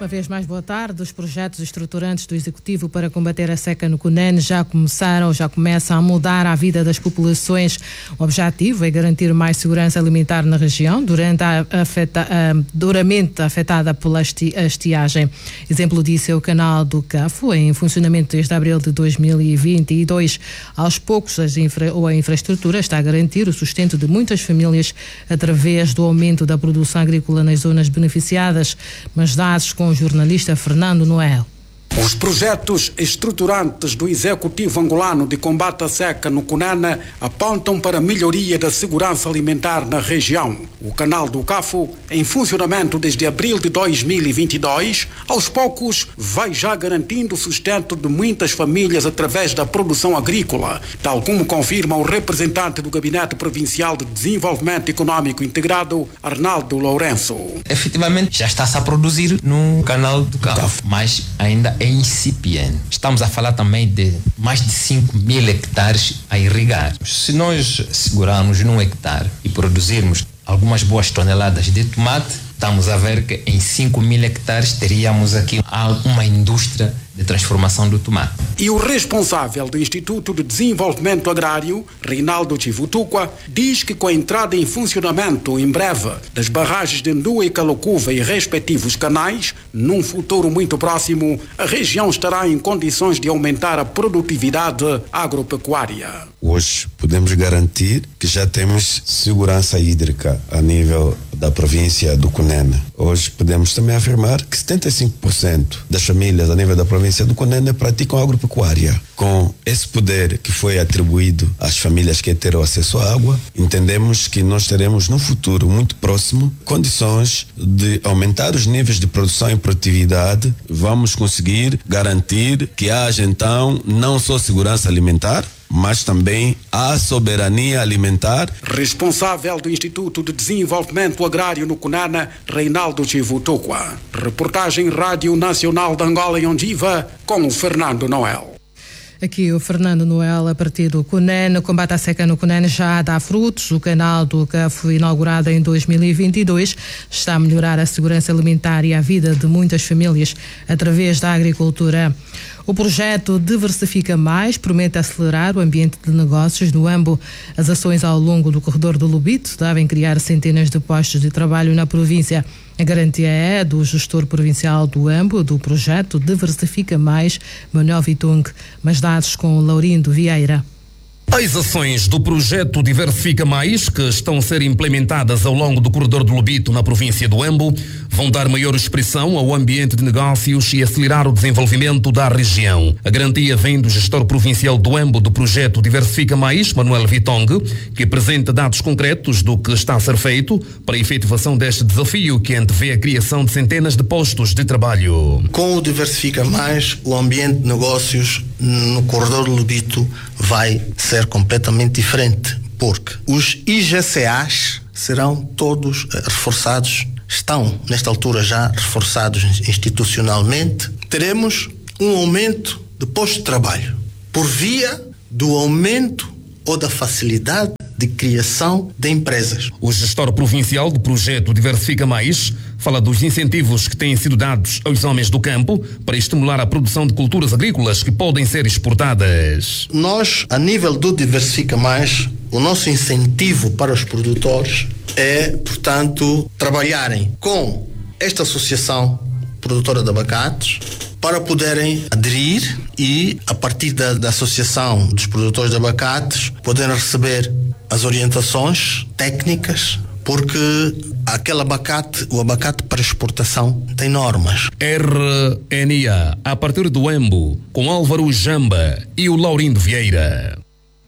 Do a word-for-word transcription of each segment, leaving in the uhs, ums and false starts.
Uma vez mais, boa tarde. Os projetos estruturantes do Executivo para combater a seca no Cunene já começaram, já começam a mudar a vida das populações. O objetivo é garantir mais segurança alimentar na região, durante a afeta, a, duramente afetada pela estiagem. Exemplo disso é o canal do Cafo, em funcionamento desde abril de dois mil e vinte e dois. Aos poucos, as infra, ou a infraestrutura está a garantir o sustento de muitas famílias através do aumento da produção agrícola nas zonas beneficiadas. Mas dados com o jornalista Fernando Noel. Os projetos estruturantes do Executivo angolano de combate à seca no Cunene apontam para a melhoria da segurança alimentar na região. O canal do Cafo, em funcionamento desde abril de dois mil e vinte e dois, aos poucos vai já garantindo o sustento de muitas famílias através da produção agrícola, tal como confirma o representante do Gabinete Provincial de Desenvolvimento Econômico Integrado, Arnaldo Lourenço. Efetivamente já está-se a produzir no canal do Cafo, mas ainda é incipiente. Estamos a falar também de mais de cinco mil hectares a irrigar. Se nós segurarmos num hectare e produzirmos algumas boas toneladas de tomate, estamos a ver que em cinco mil hectares teríamos aqui uma indústria de transformação do tomate. E o responsável do Instituto de Desenvolvimento Agrário, Reinaldo Chivutuqua, diz que com a entrada em funcionamento em breve das barragens de Ndua e Calocuva e respectivos canais, num futuro muito próximo, a região estará em condições de aumentar a produtividade agropecuária. Hoje podemos garantir que já temos segurança hídrica a nível da província do Cunene. Hoje podemos também afirmar que setenta e cinco por cento das famílias a nível da província do Cunene praticam agropecuária. Com esse poder que foi atribuído às famílias que terão acesso à água, entendemos que nós teremos no futuro muito próximo condições de aumentar os níveis de produção e produtividade. Vamos conseguir garantir que haja então não só segurança alimentar, mas também a soberania alimentar. Responsável do Instituto de Desenvolvimento Agrário no Cunene, Reinaldo Chivutuqua. Reportagem Rádio Nacional de Angola em Ondiva, com o Fernando Noel. Aqui o Fernando Noel, a partir do Cunene. O combate à seca no Cunene já dá frutos. O canal do Cafo, inaugurado em dois mil e vinte e dois, está a melhorar a segurança alimentar e a vida de muitas famílias através da agricultura. O projeto Diversifica Mais promete acelerar o ambiente de negócios no Ambo. As ações ao longo do corredor do Lubito devem criar centenas de postos de trabalho na província. A garantia é do gestor provincial do Ambo, do projeto Diversifica Mais, Manuel Vitung, mas dados com Laurindo Vieira. As ações do projeto Diversifica Mais, que estão a ser implementadas ao longo do corredor do Lubito na província do Ambo, vão dar maior expressão ao ambiente de negócios e acelerar o desenvolvimento da região. A garantia vem do gestor provincial do Ambo do projeto Diversifica Mais, Manuel Vitong, que apresenta dados concretos do que está a ser feito para a efetivação deste desafio que antevê a criação de centenas de postos de trabalho. Com o Diversifica Mais, o ambiente de negócios no corredor do Lubito vai ser completamente diferente, porque os I G C As serão todos reforçados, estão nesta altura já reforçados institucionalmente. Teremos um aumento de postos de trabalho por via do aumento ou da facilidade de criação de empresas. O gestor provincial do projeto Diversifica Mais fala dos incentivos que têm sido dados aos homens do campo para estimular a produção de culturas agrícolas que podem ser exportadas. Nós, a nível do Diversifica Mais, o nosso incentivo para os produtores é, portanto, trabalharem com esta associação produtora de abacates para poderem aderir e, a partir da, da associação dos produtores de abacates, poderem receber as orientações técnicas, porque aquele abacate, o abacate para exportação tem normas. R N A, a partir do Ambo, com Álvaro Jamba e o Laurindo Vieira.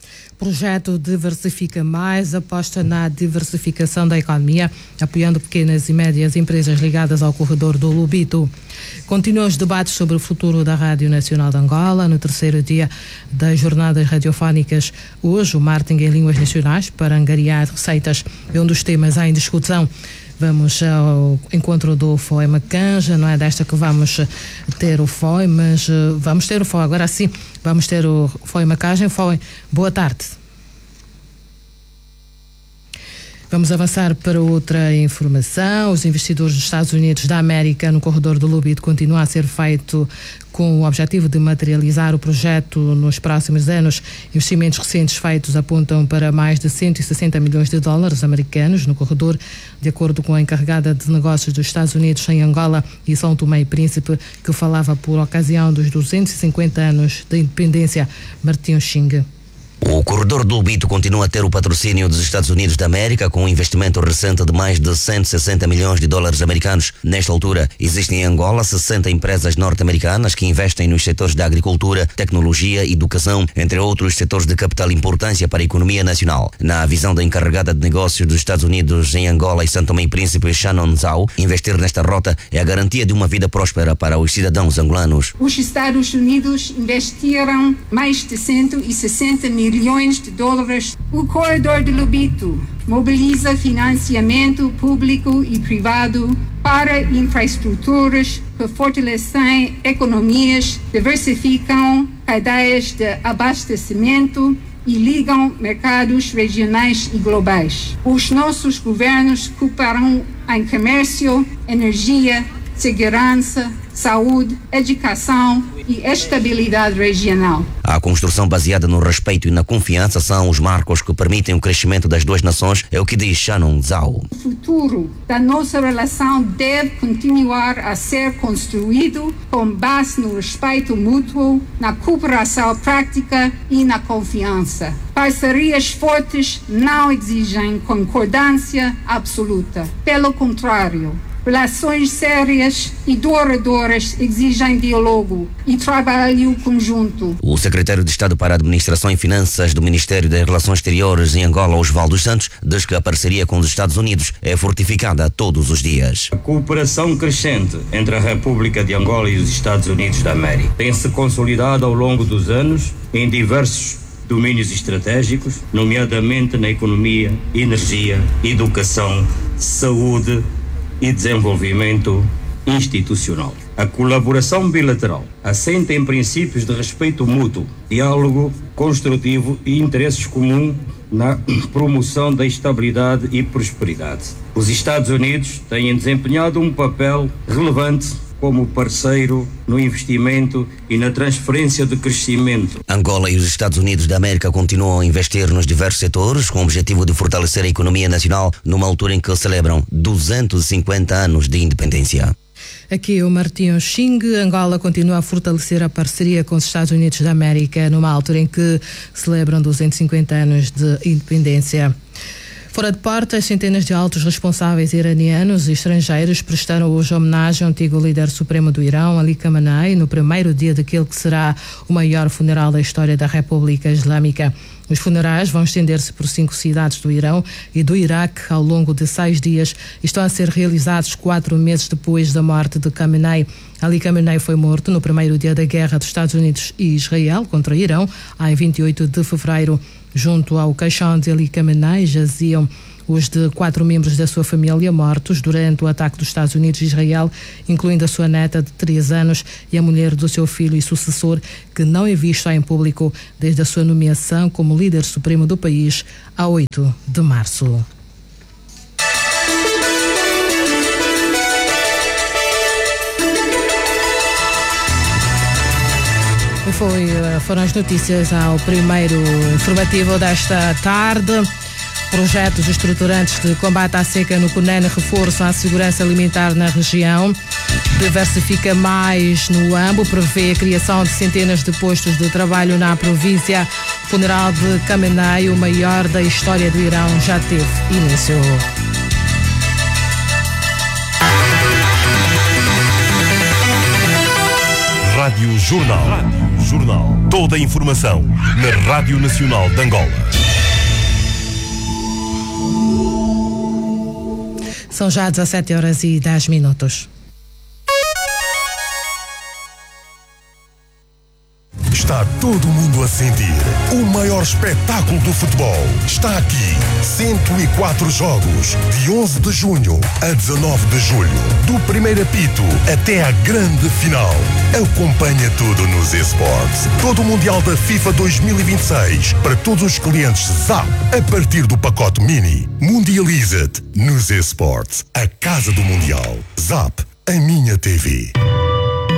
Projeto Diversifica Mais aposta na diversificação da economia, apoiando pequenas e médias empresas ligadas ao corredor do Lubito. Continuam os debates sobre o futuro da Rádio Nacional de Angola no terceiro dia das jornadas radiofónicas. Hoje, o marketing em línguas nacionais para angariar receitas é um dos temas em discussão. Vamos ao encontro do F O I Macanja, não é desta que vamos ter o F O I, mas uh, vamos ter o F O I, agora sim, vamos ter o F O I Macanja. F O I, boa tarde. Vamos avançar para outra informação. Os investidores dos Estados Unidos da América no corredor do Lubito continuam a ser feito com o objetivo de materializar o projeto nos próximos anos. Investimentos recentes feitos apontam para mais de cento e sessenta milhões de dólares americanos no corredor, de acordo com a encarregada de negócios dos Estados Unidos em Angola e São Tomé e Príncipe, que falava por ocasião dos duzentos e cinquenta anos da independência. Martinho Xing. O corredor do Lubito continua a ter o patrocínio dos Estados Unidos da América, com um investimento recente de mais de cento e sessenta milhões de dólares americanos. Nesta altura, existem em Angola sessenta empresas norte-americanas que investem nos setores da agricultura, tecnologia e educação, entre outros setores de capital importância para a economia nacional. Na visão da encarregada de negócios dos Estados Unidos em Angola e São Tomé e Príncipe, Shannon Zhao, investir nesta rota é a garantia de uma vida próspera para os cidadãos angolanos. Os Estados Unidos investiram mais de cento e sessenta milhões milhões de dólares. O corredor do Lubito mobiliza financiamento público e privado para infraestruturas que fortalecem economias, diversificam cadeias de abastecimento e ligam mercados regionais e globais. Os nossos governos cooperam em comércio, energia, segurança, saúde, educação e estabilidade regional. A construção baseada no respeito e na confiança são os marcos que permitem o crescimento das duas nações, é o que diz Shannon Zhao. O futuro da nossa relação deve continuar a ser construído com base no respeito mútuo, na cooperação prática e na confiança. Parcerias fortes não exigem concordância absoluta. Pelo contrário, relações sérias e duradouras exigem diálogo e trabalho conjunto. O secretário de Estado para a Administração e Finanças do Ministério das Relações Exteriores em Angola, Osvaldo Santos, diz que a parceria com os Estados Unidos é fortificada todos os dias. A cooperação crescente entre a República de Angola e os Estados Unidos da América tem-se consolidado ao longo dos anos em diversos domínios estratégicos, nomeadamente na economia, energia, educação, saúde e desenvolvimento institucional. A colaboração bilateral assenta em princípios de respeito mútuo, diálogo construtivo e interesses comuns na promoção da estabilidade e prosperidade. Os Estados Unidos têm desempenhado um papel relevante como parceiro no investimento e na transferência de crescimento. Angola e os Estados Unidos da América continuam a investir nos diversos setores com o objetivo de fortalecer a economia nacional numa altura em que celebram duzentos e cinquenta anos de independência. Aqui o Martinho Xing. Angola continua a fortalecer a parceria com os Estados Unidos da América numa altura em que celebram duzentos e cinquenta anos de independência. Fora de portas, centenas de altos responsáveis iranianos e estrangeiros prestaram hoje homenagem ao antigo líder supremo do Irão, Ali Khamenei, no primeiro dia daquele que será o maior funeral da história da República Islâmica. Os funerais vão estender-se por cinco cidades do Irão e do Iraque ao longo de seis dias e estão a ser realizados quatro meses depois da morte de Khamenei. Ali Khamenei foi morto no primeiro dia da guerra dos Estados Unidos e Israel contra o Irão, em vinte e oito de fevereiro. Junto ao caixão de Ali Khamenei jaziam os de quatro membros da sua família mortos durante o ataque dos Estados Unidos e Israel, incluindo a sua neta de três anos e a mulher do seu filho e sucessor, que não é visto em público desde a sua nomeação como líder supremo do país a oito de março. Foi, foram as notícias ao primeiro informativo desta tarde. Projetos estruturantes de combate à seca no Cunene reforçam a segurança alimentar na região. Diversifica mais no Ambo, prevê a criação de centenas de postos de trabalho na província. O funeral de Khamenei, o maior da história do Irão, já teve início. Rádio Jornal. Rádio Jornal. Toda a informação na Rádio Nacional de Angola. São já dezassete horas e dez minutos. Está Está todo mundo a sentir. O maior espetáculo do futebol está aqui. cento e quatro jogos, de onze de junho a dezanove de julho. Do primeiro apito até à grande final. Acompanha tudo nos eSports. Todo o Mundial da FIFA dois mil e vinte e seis para todos os clientes Zap a partir do pacote Mini. Mundializa-te nos eSports. A casa do Mundial. Zap, a minha T V.